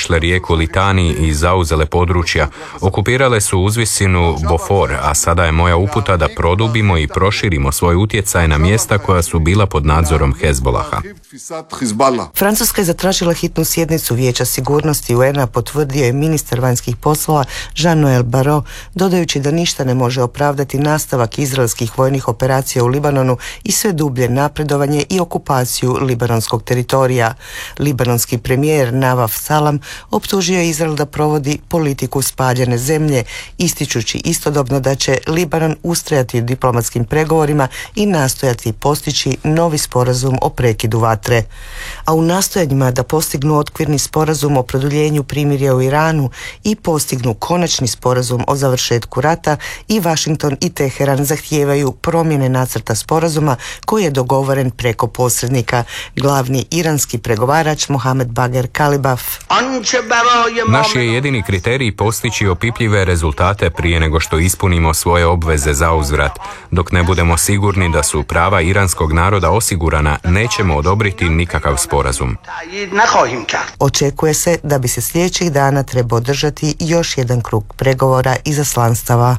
zaobišle rijeku Litani i zauzele područja. Okupirale su uzvisinu Bofor, a sada je moja uputa da produbimo i proširimo svoj utjecaj na mjesta koja su bila pod nadzorom Hezbolaha. Francuska je zatražila hitnu sjednicu Vijeća sigurnosti UN-a, potvrdio je ministar vanjskih poslova Jean-Noël Barrot, dodajući da ništa ne može opravdati nastavak izraelskih vojnih operacija u Libanonu i sve dublje napredovanje i okupaciju libanonskog teritorija. Libanonski premijer Nawaf Salam optužio je Izrael da provodi politiku spaljene zemlje, ističući istodobno da će Libanon ustrajati u diplomatskim pregovorima i nastojati postići novi sporazum o prekidu vatre. A u nastojanjima da postignu okvirni sporazum o produljenju primirja u Iranu i postignu konačni sporazum o završetku rata, i Washington i Teheran zahtijevaju promjene nacrta sporazuma koji je dogovoren preko posrednika. Glavni iranski pregovarač Mohamed Bagher Kalibaf: Naš je jedini kriterij postići opipljive rezultate prije nego što ispunimo svoje obveze za uzvrat. Dok ne budemo sigurni da su prava iranskog naroda osigurana, nećemo odobriti nikakav sporazum. Očekuje se da bi se sljedećih dana trebao održati još jedan krug pregovora izaslanstava.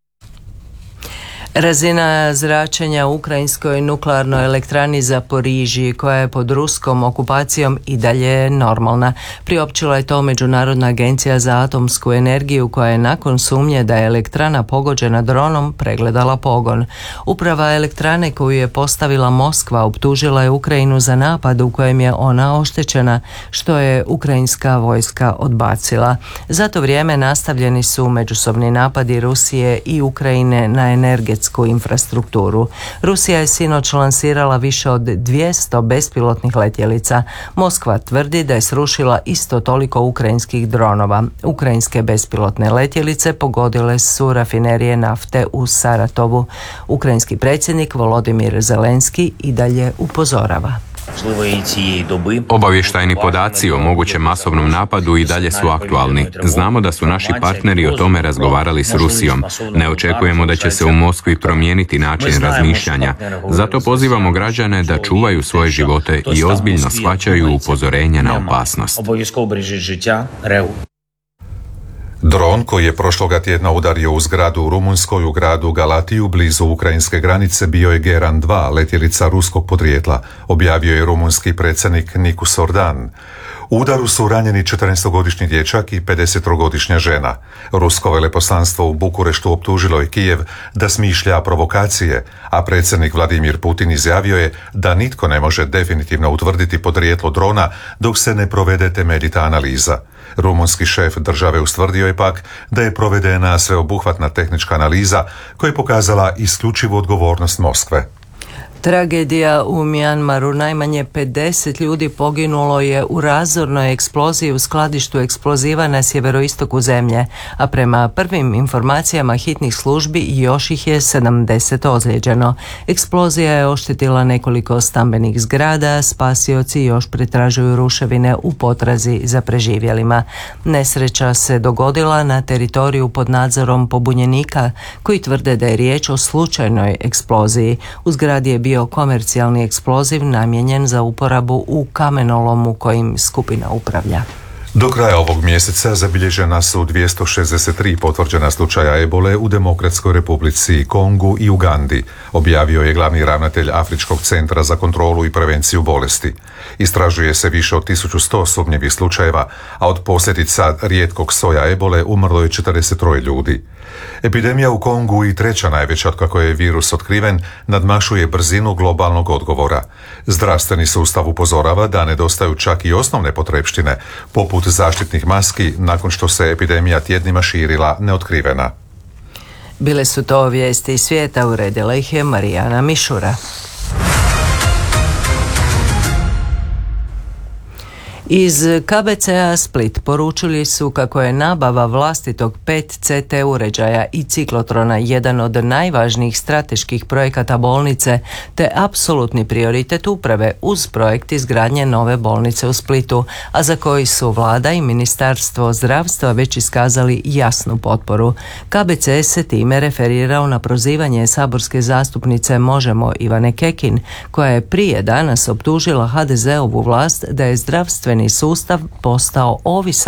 Razina zračenja u ukrajinskoj nuklearnoj elektrani Zaporižji, koja je pod ruskom okupacijom, i dalje je normalna. Priopćila je to Međunarodna agencija za atomsku energiju, koja je nakon sumnje da je elektrana pogođena dronom pregledala pogon. Uprava elektrane koju je postavila Moskva optužila je Ukrajinu za napad u kojem je ona oštećena, što je ukrajinska vojska odbacila. Za to vrijeme nastavljeni su međusobni napadi Rusije i Ukrajine na energetsku infrastrukturu. Rusija je sinoć lansirala više od 200 bespilotnih letjelica. Moskva tvrdi da je srušila isto toliko ukrajinskih dronova. Ukrajinske bespilotne letjelice pogodile su rafinerije nafte u Saratovu. Ukrajinski predsjednik Volodimir Zelenski i dalje upozorava: Obavještajni podaci o mogućem masovnom napadu i dalje su aktualni. Znamo da su naši partneri o tome razgovarali s Rusijom. Ne očekujemo da će se u Moskvi promijeniti način razmišljanja. Zato pozivamo građane da čuvaju svoje živote i ozbiljno shvaćaju upozorenja na opasnost. Dron koji je prošloga tjedna udario u zgradu u Rumunjskoj u gradu Galatiju blizu ukrajinske granice bio je Geran 2, letjelica ruskog podrijetla, objavio je rumunjski predsjednik Nikus Ordan. U udaru su ranjeni 14-godišnji dječak i 50-godišnja žena. Rusko veleposlanstvo u Bukureštu optužilo je Kijev da smišlja provokacije, a predsjednik Vladimir Putin izjavio je da nitko ne može definitivno utvrditi podrijetlo drona dok se ne provede temeljita analiza. Rumunski šef države ustvrdio je pak da je provedena sveobuhvatna tehnička analiza koja je pokazala isključivu odgovornost Moskve. Tragedija u Mjanmaru. Najmanje 50 ljudi poginulo je u razornoj eksploziji u skladištu eksploziva na sjeveroistoku zemlje, a prema prvim informacijama hitnih službi još ih je 70 ozlijeđeno. Eksplozija je oštetila nekoliko stambenih zgrada, spasioci još pretražuju ruševine u potrazi za preživjelima. Nesreća se dogodila na teritoriju pod nadzorom pobunjenika, koji tvrde da je riječ o slučajnoj eksploziji. U zgradi je bio komercijalni eksploziv namijenjen za uporabu u kamenolomu kojim skupina upravlja. Do kraja ovog mjeseca zabilježena su 263 potvrđena slučaja ebole u Demokratskoj Republici Kongu i Ugandi, objavio je glavni ravnatelj Afričkog centra za kontrolu i prevenciju bolesti. Istražuje se više od 1100 sumnjivih slučajeva, a od posljedica rijetkog soja ebole umrlo je 43 ljudi. Epidemija u Kongu i treća najveća otkako je virus otkriven nadmašuje brzinu globalnog odgovora. Zdravstveni sustav upozorava da nedostaju čak i osnovne potrepštine, poput zaštitnih maski, nakon što se epidemija tjednima širila neotkrivena. Bile su to vijesti iz svijeta, uredila ih je Marijana Mišura. Iz KBC-a Split poručili su kako je nabava vlastitog 5CT uređaja i ciklotrona jedan od najvažnijih strateških projekata bolnice, te apsolutni prioritet uprave uz projekt izgradnje nove bolnice u Splitu, a za koji su vlada i Ministarstvo zdravstva već iskazali jasnu potporu. KBC se time referirao na prozivanje saborske zastupnice Možemo Ivane Kekin, koja je prije danas optužila HDZ-ovu vlast da je zdravstveni sustav postao ovisan